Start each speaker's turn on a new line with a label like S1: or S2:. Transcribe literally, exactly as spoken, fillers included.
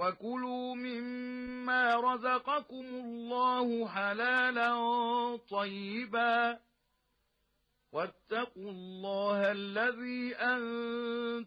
S1: وكلوا مما رزقكم الله حلالا طيبا واتقوا الله الذي أنتم